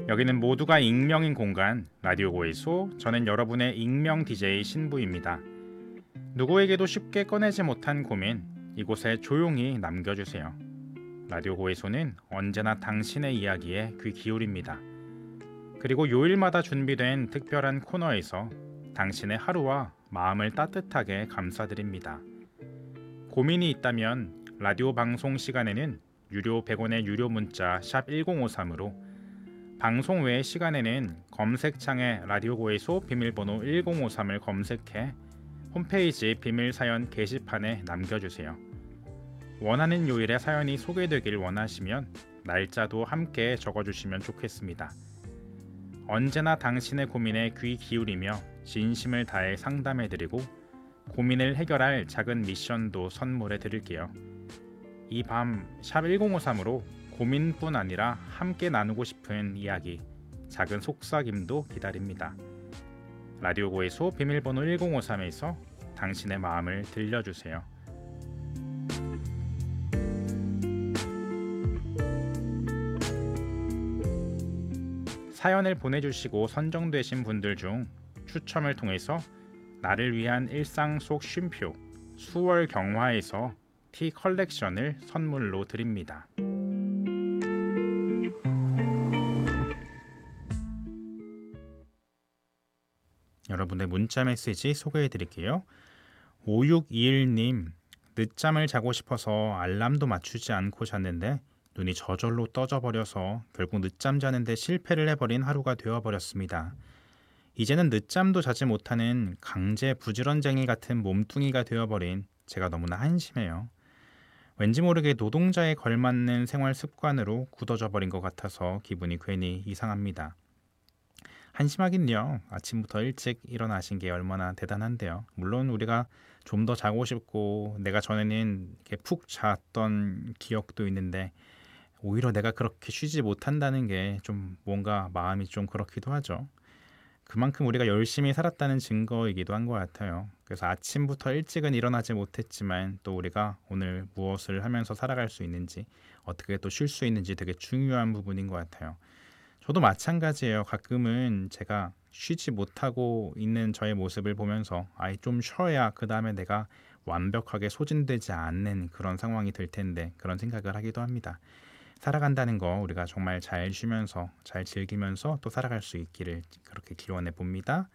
여기는 모두가 익명인 공간 라디오 고해소. 저는 여러분의 익명 DJ 신부입니다. 누구에게도 쉽게 꺼내지 못한 고민, 이곳에 조용히 남겨주세요. 라디오 고해소는 언제나 당신의 이야기에 귀 기울입니다. 그리고 요일마다 준비된 특별한 코너에서 당신의 하루와 마음을 따뜻하게 감싸드립니다. 고민이 있다면 라디오 방송 시간에는 유료 100원의 유료 문자 샵 1053으로, 방송 외의 시간에는 검색창에 라디오 고해소 비밀번호 1053을 검색해 홈페이지 비밀사연 게시판에 남겨주세요. 원하는 요일에 사연이 소개되길 원하시면 날짜도 함께 적어주시면 좋겠습니다. 언제나 당신의 고민에 귀 기울이며 진심을 다해 상담해드리고 고민을 해결할 작은 미션도 선물해 드릴게요. 이 밤 샵 1053으로 고민뿐 아니라 함께 나누고 싶은 이야기, 작은 속삭임도 기다립니다. 라디오 고해소 비밀번호 1053에서 당신의 마음을 들려주세요. 사연을 보내주시고 선정되신 분들 중 추첨을 통해서 나를 위한 일상 속 쉼표 수월 경화에서 티 컬렉션을 선물로 드립니다. 여러분의 문자 메시지 소개해 드릴게요. 5621님, 늦잠을 자고 싶어서 알람도 맞추지 않고 잤는데 눈이 저절로 떠져버려서 결국 늦잠 자는데 실패를 해버린 하루가 되어버렸습니다. 이제는 늦잠도 자지 못하는 강제 부지런쟁이 같은 몸뚱이가 되어버린 제가 너무나 한심해요. 왠지 모르게 노동자에 걸맞는 생활 습관으로 굳어져 버린 것 같아서 기분이 괜히 이상합니다. 한심하긴요. 아침부터 일찍 일어나신 게 얼마나 대단한데요. 물론 우리가 좀 더 자고 싶고 내가 전에는 이렇게 푹 잤던 기억도 있는데 오히려 내가 그렇게 쉬지 못한다는 게 좀 뭔가 마음이 좀 그렇기도 하죠. 그만큼 우리가 열심히 살았다는 증거이기도 한 것 같아요. 그래서 아침부터 일찍은 일어나지 못했지만 또 우리가 오늘 무엇을 하면서 살아갈 수 있는지, 어떻게 또 쉴 수 있는지 되게 중요한 부분인 것 같아요. 저도 마찬가지예요. 가끔은 제가 쉬지 못하고 있는 저의 모습을 보면서 아이 좀 쉬어야 그 다음에 내가 완벽하게 소진되지 않는 그런 상황이 될 텐데 그런 생각을 하기도 합니다. 살아간다는 거 우리가 정말 잘 쉬면서 잘 즐기면서 또 살아갈 수 있기를 그렇게 기원해 봅니다.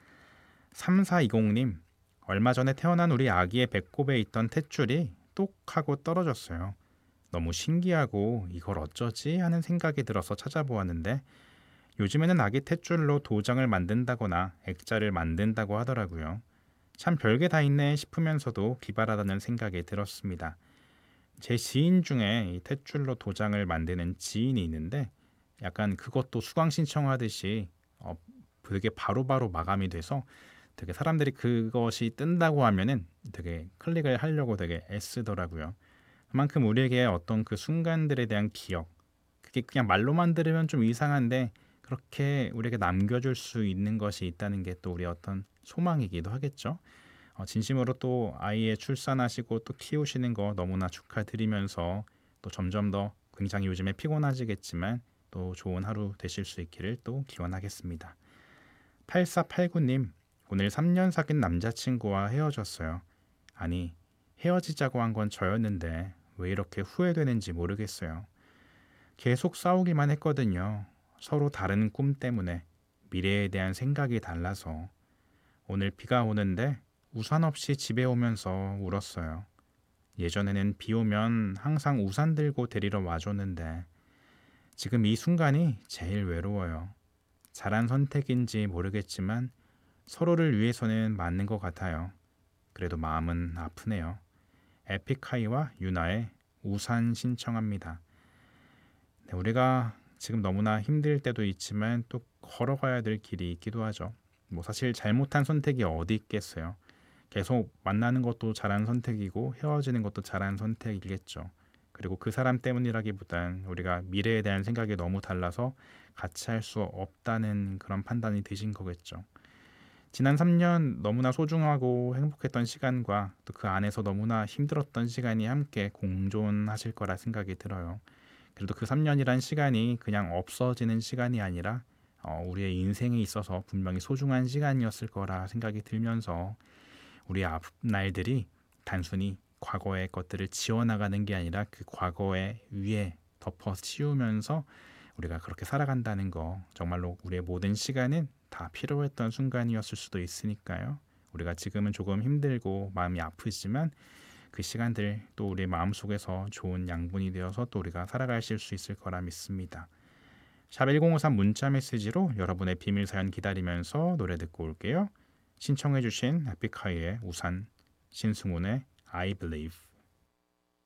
3420님, 얼마 전에 태어난 우리 아기의 배꼽에 있던 탯줄이 똑 하고 떨어졌어요. 너무 신기하고 이걸 어쩌지 하는 생각이 들어서 찾아보았는데 요즘에는 아기 탯줄로 도장을 만든다거나 액자를 만든다고 하더라고요. 참 별게 다 있네 싶으면서도 기발하다는 생각이 들었습니다. 제 지인 중에 이 탯줄로 도장을 만드는 지인이 있는데 약간 그것도 수강 신청하듯이 되게 바로바로 마감이 돼서 되게 사람들이 그것이 뜬다고 하면은 되게 클릭을 하려고 되게 애쓰더라고요. 그만큼 우리에게 어떤 그 순간들에 대한 기억, 그게 그냥 말로만 들으면 좀 이상한데 그렇게 우리에게 남겨줄 수 있는 것이 있다는 게 또 우리의 어떤 소망이기도 하겠죠. 진심으로 또 아이의 출산하시고 또 키우시는 거 너무나 축하드리면서 또 점점 더 굉장히 요즘에 피곤하시겠지만 또 좋은 하루 되실 수 있기를 또 기원하겠습니다. 8489님, 오늘 3년 사귄 남자친구와 헤어졌어요. 아니, 헤어지자고 한 건 저였는데 왜 이렇게 후회되는지 모르겠어요. 계속 싸우기만 했거든요. 서로 다른 꿈 때문에, 미래에 대한 생각이 달라서. 오늘 비가 오는데 우산 없이 집에 오면서 울었어요. 예전에는 비 오면 항상 우산 들고 데리러 와줬는데 지금 이 순간이 제일 외로워요. 잘한 선택인지 모르겠지만 서로를 위해서는 맞는 것 같아요. 그래도 마음은 아프네요. 에픽하이와 유나의 우산 신청합니다. 네, 우리가 지금 너무나 힘들 때도 있지만 또 걸어가야 될 길이 있기도 하죠. 뭐 사실 잘못한 선택이 어디 있겠어요. 계속 만나는 것도 잘한 선택이고 헤어지는 것도 잘한 선택이겠죠. 그리고 그 사람 때문이라기보단 우리가 미래에 대한 생각이 너무 달라서 같이 할 수 없다는 그런 판단이 드신 거겠죠. 지난 3년 너무나 소중하고 행복했던 시간과 또 그 안에서 너무나 힘들었던 시간이 함께 공존하실 거라 생각이 들어요. 그래도 그 3년이란 시간이 그냥 없어지는 시간이 아니라 우리의 인생에 있어서 분명히 소중한 시간이었을 거라 생각이 들면서 우리 앞 날들이 단순히 과거의 것들을 지워나가는 게 아니라 그 과거의 위에 덮어 씌우면서 우리가 그렇게 살아간다는 거, 정말로 우리의 모든 시간은 다 필요했던 순간이었을 수도 있으니까요. 우리가 지금은 조금 힘들고 마음이 아프지만 그 시간들 또 우리 마음속에서 좋은 양분이 되어서 또 우리가 살아가실 수 있을 거라 믿습니다. 샵 1053 문자 메시지로 여러분의 비밀 사연 기다리면서 노래 듣고 올게요. 신청해 주신 에픽하이의 우산, 신승훈의 I Believe.